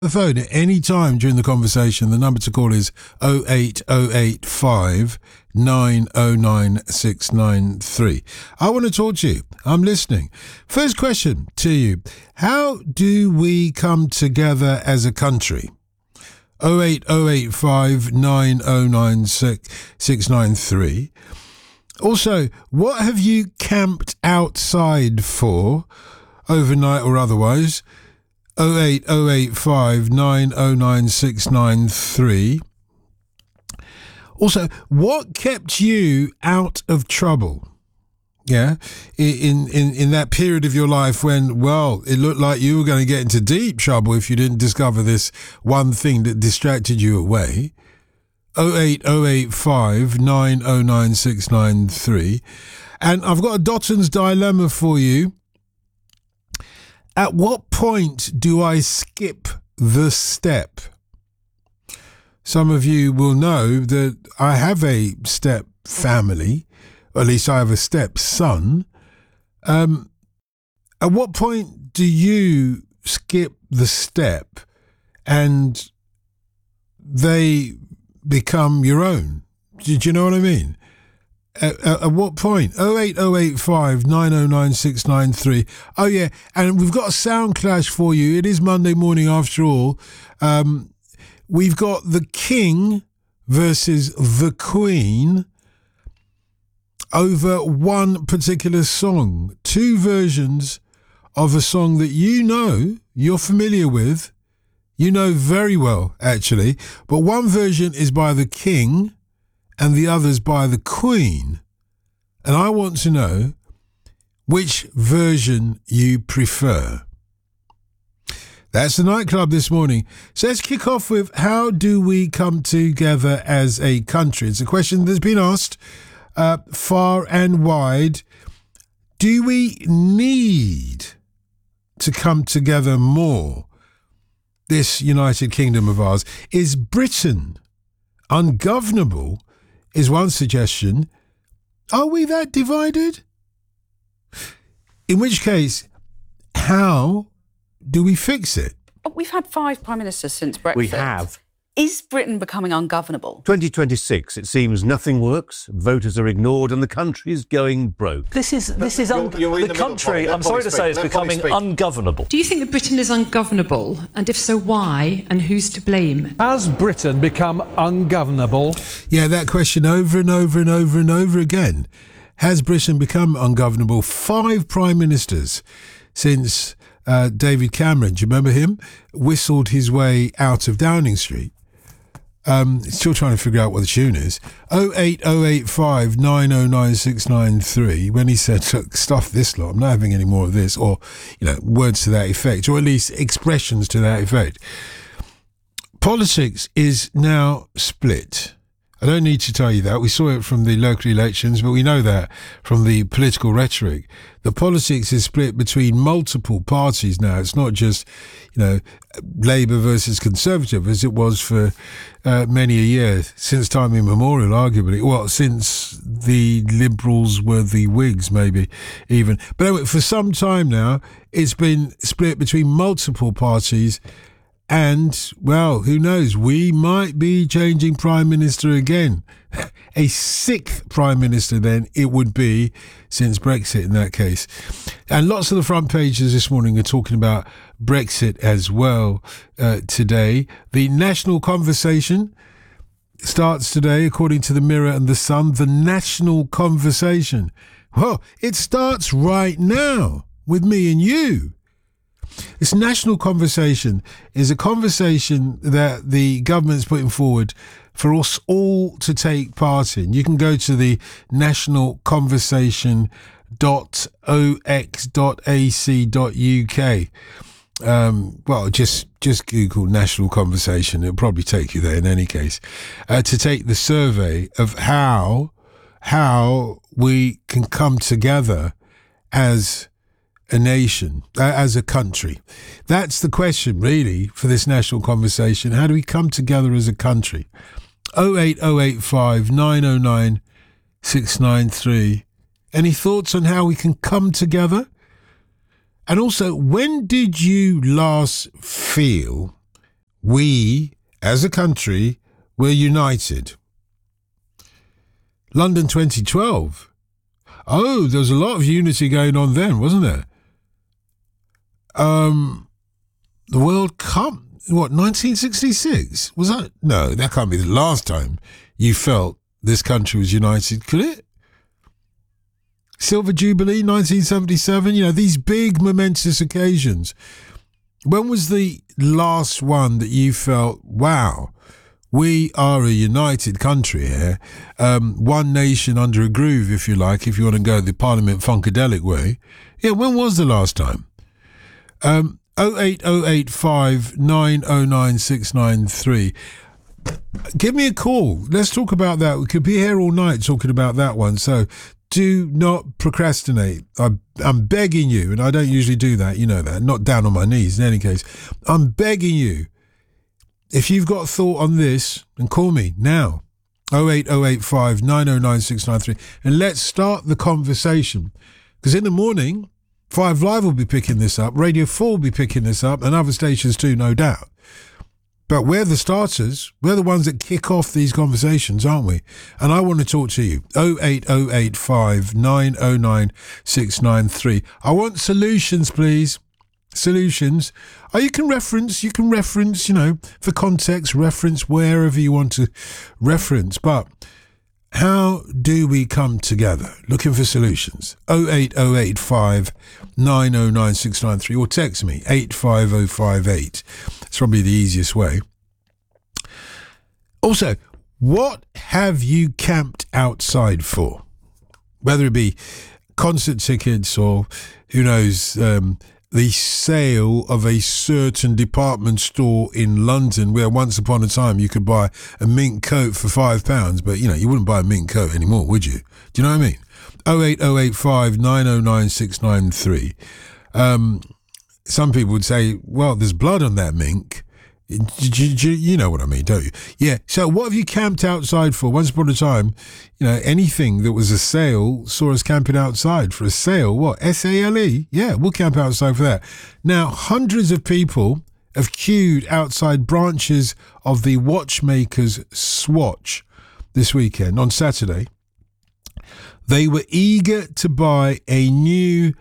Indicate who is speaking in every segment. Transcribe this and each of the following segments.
Speaker 1: The phone at any time during the conversation. The number to call is 08085 909 693. I want to talk to you. I'm listening. First question to you. How do we come together as a country? 08085 909 693. Also, what have you camped outside for, overnight or otherwise? 08085 909 693. Also, what kept you out of trouble? Yeah, in that period of your life when, well, it looked like you were going to get into deep trouble if you didn't discover this one thing that distracted you away. 08085 909 693. And I've got a Dotton's dilemma for you. At what point do I skip the step? Some of you will know that I have a step family, or at least I have a step son. At what point do you skip the step and they become your own? Do you know what I mean? At what point? 08085 909 693. Oh, yeah. And we've got a sound clash for you. It is Monday morning after all. We've got the King versus the Queen over one particular song. Two versions of a song that you're familiar with. You know very well, actually. But one version is by the King and the other's by the Queen. And I want to know which version you prefer. That's the nightclub this morning. So let's kick off with, how do we come together as a country? It's a question that's been asked far and wide. Do we need to come together more? This United Kingdom of ours. Is Britain ungovernable? Is one suggestion. Are we that divided? In which case, how do we fix it?
Speaker 2: We've had 5 prime ministers since Brexit.
Speaker 3: We have.
Speaker 2: Is Britain becoming ungovernable?
Speaker 3: 2026, it seems nothing works, voters are ignored and the country is going broke.
Speaker 4: The country, I'm sorry to say, is becoming ungovernable.
Speaker 5: Do you think that Britain is ungovernable? And if so, why? And who's to blame?
Speaker 6: Has Britain become ungovernable?
Speaker 1: Yeah, that question over and over and over and over again. Has Britain become ungovernable? 5 prime ministers since David Cameron, do you remember him? Whistled his way out of Downing Street. Still trying to figure out what the tune is. 08085 909 693. When he said, look, stuff this lot, I'm not having any more of this, or, words to that effect, or at least expressions to that effect. Politics is now split. I don't need to tell you that. We saw it from the local elections, but we know that from the political rhetoric. The politics is split between multiple parties now. It's not just, Labour versus Conservative, as it was for many a year, since time immemorial, arguably. Well, since the Liberals were the Whigs, maybe, even. But anyway, for some time now, it's been split between multiple parties. And, well, who knows? We might be changing Prime Minister again. A 6th Prime Minister, then, it would be, since Brexit in that case. And lots of the front pages this morning are talking about Brexit as well today. The national conversation starts today, according to the Mirror and the Sun. The national conversation. Well, it starts right now with me and you. This national conversation is a conversation that the government's putting forward for us all to take part in. You can go to the nationalconversation.ox.ac.uk. Just Google national conversation. It'll probably take you there in any case, to take the survey of how we can come together as a nation, as a country. That's the question, really, for this national conversation. How do we come together as a country? 08085 909 693. Any thoughts on how we can come together? And also, when did you last feel we, as a country, were united. London 2012. Oh, there was a lot of unity going on then, wasn't there? The World Cup, 1966? Was that? No, that can't be the last time you felt this country was united, could it? Silver Jubilee, 1977, these big momentous occasions. When was the last one that you felt, wow, we are a united country here, one nation under a groove, if you like, if you want to go the Parliament Funkadelic way? Yeah, when was the last time? 08085 909 693. Give me a call. Let's talk about that. We could be here all night talking about that one. So do not procrastinate. I'm begging you, and I don't usually do that, you know that, not down on my knees in any case. I'm begging you, if you've got a thought on this, then call me now. 08085 909 693. And let's start the conversation. Because in the morning, 5 Live will be picking this up, Radio 4 will be picking this up, and other stations too, no doubt. But we're the starters. We're the ones that kick off these conversations, aren't we? And I want to talk to you. 08085 909 693. I want solutions, please. Solutions. Oh, you can reference, for context, reference wherever you want to reference. But how do we come together? Looking for solutions. 08085 909 693 or text me 85058. It's probably the easiest way. Also, what have you camped outside for? Whether it be concert tickets or, who knows, the sale of a certain department store in London where once upon a time you could buy a mink coat for £5, but, you wouldn't buy a mink coat anymore, would you? Do you know what I mean? 08085 909 693. Some people would say, well, there's blood on that mink. You know what I mean, don't you? Yeah. So what have you camped outside for? Once upon a time, anything that was a sale saw us camping outside for a sale. What? SALE? Yeah, we'll camp outside for that. Now, hundreds of people have queued outside branches of the watchmaker's Swatch this weekend on Saturday. They were eager to buy a new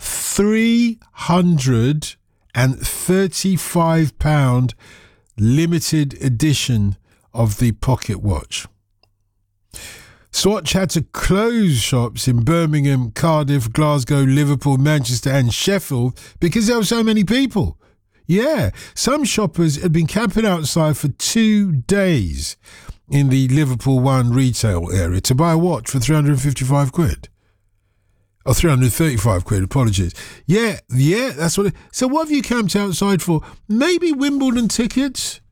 Speaker 1: £335 limited edition of the pocket watch. Swatch had to close shops in Birmingham, Cardiff, Glasgow, Liverpool, Manchester and Sheffield because there were so many people. Yeah, some shoppers had been camping outside for 2 days in the Liverpool One retail area to buy a watch for 355 quid. Or 335 quid, apologies. Yeah, that's what so what have you camped outside for? Maybe Wimbledon tickets?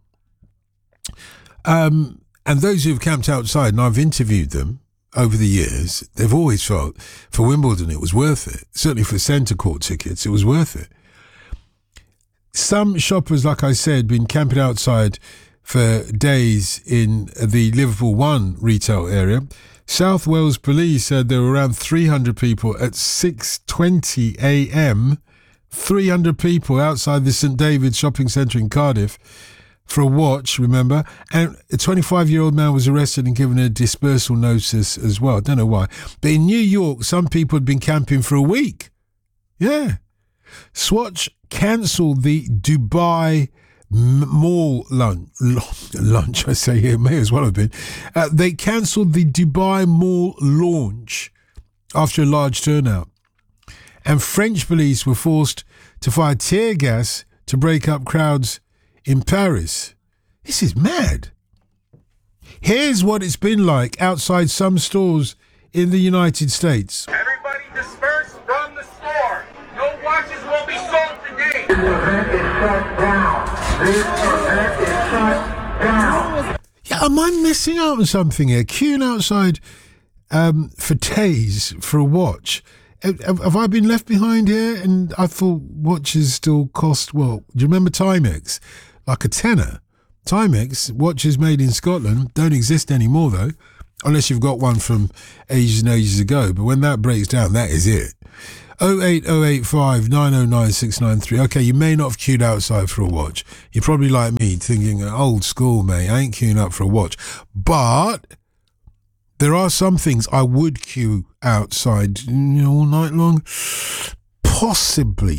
Speaker 1: And those who've camped outside, and I've interviewed them over the years, they've always felt for Wimbledon it was worth it. Certainly for centre court tickets, it was worth it. Some shoppers, like I said, been camping outside for days in the Liverpool One retail area. South Wales Police said there were around 300 people at 6:20 a.m. 300 people outside the St David's shopping centre in Cardiff for a watch, remember? And a 25-year-old man was arrested and given a dispersal notice as well. I don't know why. But in New York, some people had been camping for a week. Yeah. Swatch cancelled the Dubai Mall lunch, I say here, may as well have been. They cancelled the Dubai Mall launch after a large turnout. And French police were forced to fire tear gas to break up crowds in Paris. This is mad. Here's what it's been like outside some stores in the United States.
Speaker 7: Everybody disperse from the store. No watches will be sold today.
Speaker 8: This event is shut down. This event is shut down.
Speaker 1: Yeah, am I missing out on something here? Queuing outside for days for a watch. Have I been left behind here? And I thought watches still cost, well, do you remember Timex? Like a tenner. Timex, watches made in Scotland, don't exist anymore though, unless you've got one from ages and ages ago. But when that breaks down, that is it. 08085 909 693. Okay, you may not have queued outside for a watch. You're probably like me thinking, old school, mate, I ain't queuing up for a watch. But there are some things I would queue outside all night long. Possibly,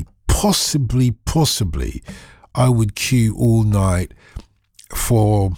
Speaker 1: I would queue all night for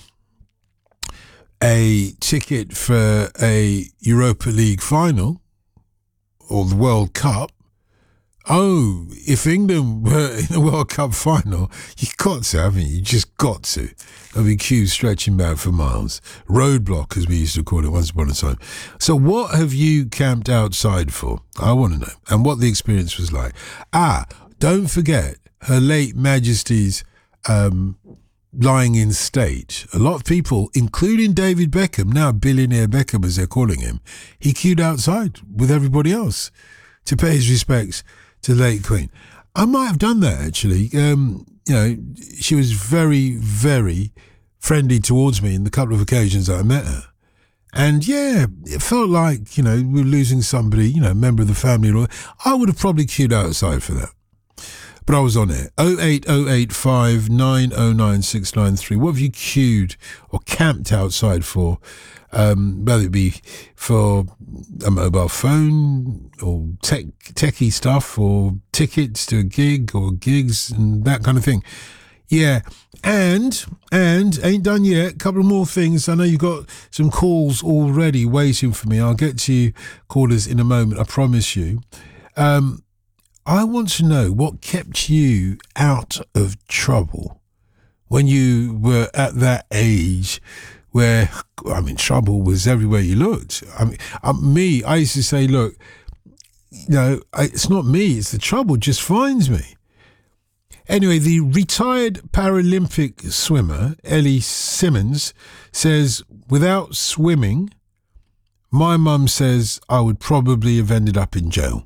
Speaker 1: a ticket for a Europa League final or the World Cup. Oh, if England were in a World Cup final, you've got to, haven't you? You just got to. There'll be queues stretching back for miles. Roadblock, as we used to call it once upon a time. So what have you camped outside for? I want to know. And what the experience was like. Don't forget Her late Majesty's lying in state. A lot of people, including David Beckham, now billionaire Beckham as they're calling him, he queued outside with everybody else to pay his respects to the late Queen. I might have done that, actually. She was very, very friendly towards me in the couple of occasions that I met her. And yeah, it felt like, we were losing somebody, a member of the family. I would have probably queued outside for that. But I was on it. 08085 909 693. What have you queued or camped outside for? Whether it be for a mobile phone or techie stuff or tickets to a gig or gigs and that kind of thing. Yeah. And ain't done yet. A couple of more things. I know you've got some calls already waiting for me. I'll get to you callers in a moment. I promise you. I want to know what kept you out of trouble when you were at that age where, trouble was everywhere you looked. I used to say, look, it's not me, it's the trouble just finds me. Anyway, the retired Paralympic swimmer, Ellie Simmons, says, without swimming, my mum says I would probably have ended up in jail.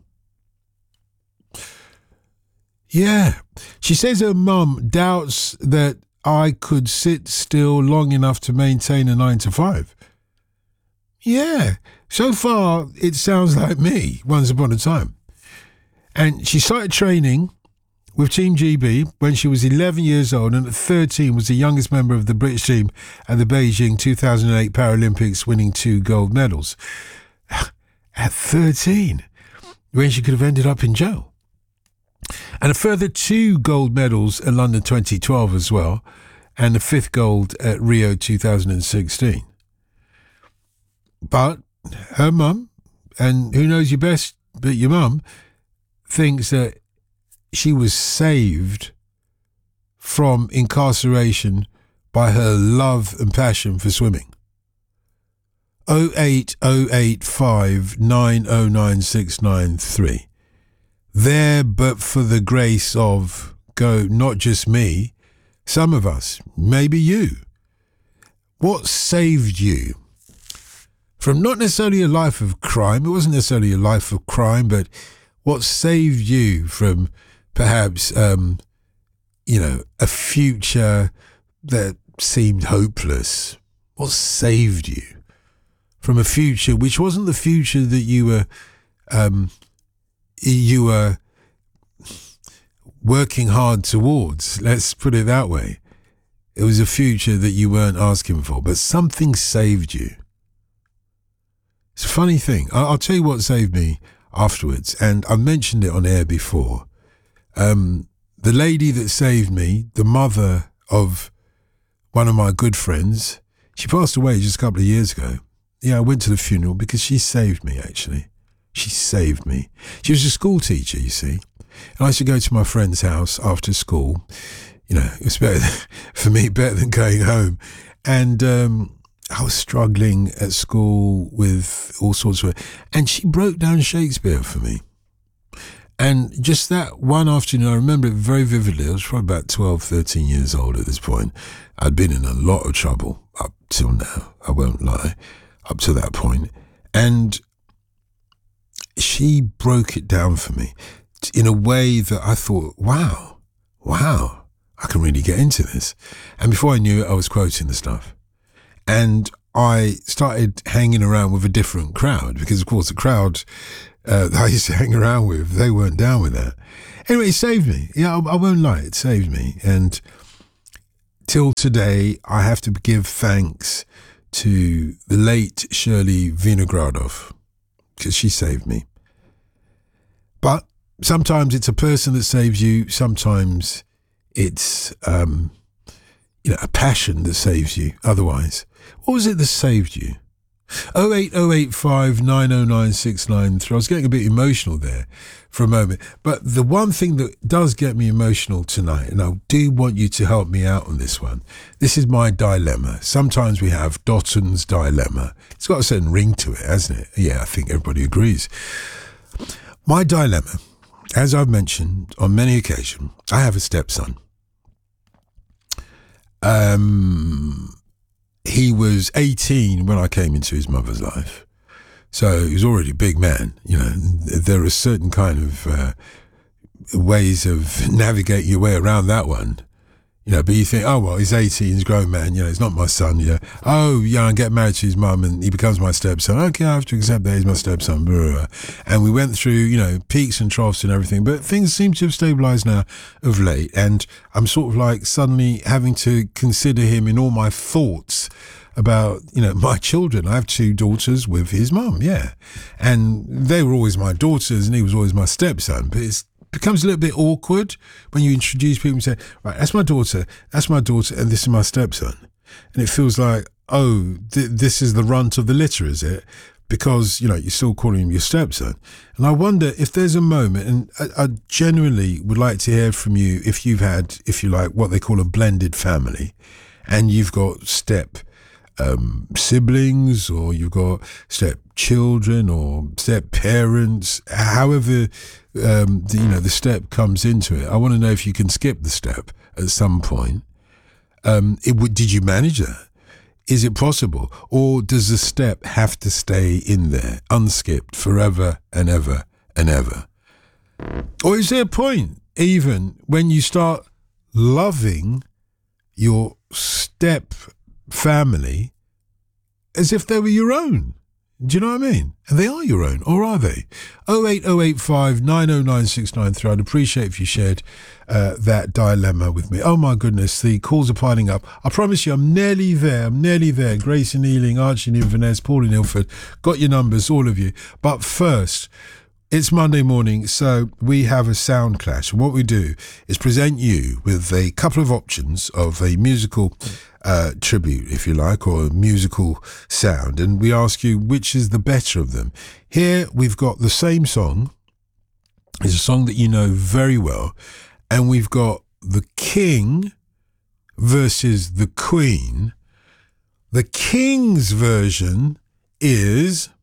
Speaker 1: Yeah. She says her mum doubts that I could sit still long enough to maintain a 9 to 5. Yeah. So far, it sounds like me once upon a time. And she started training with Team GB when she was 11 years old, and at 13 was the youngest member of the British team at the Beijing 2008 Paralympics, winning 2 gold medals. At 13, when she could have ended up in jail. And a further 2 gold medals at London 2012 as well, and the 5th gold at Rio 2016. But her mum, and who knows you best but your mum, thinks that she was saved from incarceration by her love and passion for swimming. 08085 909 693. There, but for the grace of, not just me, some of us, maybe you. What saved you from not necessarily a life of crime? It wasn't necessarily a life of crime, but what saved you from perhaps, a future that seemed hopeless? What saved you from a future which wasn't the future that you were working hard towards? Let's put it that way. It was a future that you weren't asking for, but something saved you. It's a funny thing. I'll tell you what saved me afterwards, and I mentioned it on air before. The lady that saved me, the mother of one of my good friends, she passed away just a couple of years ago. Yeah, I went to the funeral because she saved me, actually. She saved me. She was a school teacher, you see. And I used to go to my friend's house after school. It was better than going home. And I was struggling at school with all sorts of... And she broke down Shakespeare for me. And just that one afternoon, I remember it very vividly. I was probably about 12, 13 years old at this point. I'd been in a lot of trouble up till now. I won't lie. Up to that point. And she broke it down for me in a way that I thought, wow, I can really get into this. And before I knew it, I was quoting the stuff. And I started hanging around with a different crowd because, of course, the crowd that I used to hang around with, they weren't down with that. Anyway, it saved me. Yeah, I won't lie, it saved me. And till today, I have to give thanks to the late Shirley Vinogradov, because she saved me. But sometimes it's a person that saves you. Sometimes it's, a passion that saves you. Otherwise, what was it that saved you? 08085 909 693. I was getting a bit emotional there for a moment. But the one thing that does get me emotional tonight, and I do want you to help me out on this one, this is my dilemma. Sometimes we have Dotton's dilemma. It's got a certain ring to it, hasn't it? Yeah, I think everybody agrees. My dilemma, as I've mentioned on many occasions, I have a stepson. He was 18 when I came into his mother's life. So he was already a big man. You know, there are certain kind of ways of navigating your way around that one. You know, but you think, oh, well, he's 18, he's a grown man, he's not my son, Oh, I get married to his mum and he becomes my stepson. Okay, I have to accept that he's my stepson. Blah, blah, blah. And we went through, peaks and troughs and everything, but things seem to have stabilised now of late. And I'm sort of like suddenly having to consider him in all my thoughts about, my children. I have 2 daughters with his mum, and they were always my daughters and he was always my stepson, but it becomes a little bit awkward when you introduce people and say, right, that's my daughter, and this is my stepson. And it feels like, this is the runt of the litter, is it? Because, you're still calling him your stepson. And I wonder if there's a moment, and I genuinely would like to hear from you if you've had, if you like, what they call a blended family, and you've got siblings, or you've got step children or step parents, however the step comes into it. I want to know if you can skip the step at some point. Did you manage that? Is it possible, or does the step have to stay in there unskipped forever and ever and ever? Or is there a point even when you start loving your step family as if they were your own? Do you know what I mean? And they are your own, or are they? 08085 909 693. I'd appreciate if you shared that dilemma with me. Oh my goodness, the calls are piling up. I promise you, I'm nearly there. Grace and Ealing, Archie and Inverness, Paul and Ilford. Got your numbers, all of you. But first, it's Monday morning, so we have a sound clash. And what we do is present you with a couple of options of a musical tribute, if you like, or a musical sound, and we ask you which is the better of them. Here we've got the same song. It's a song that you know very well, and we've got the King versus the Queen. The King's version is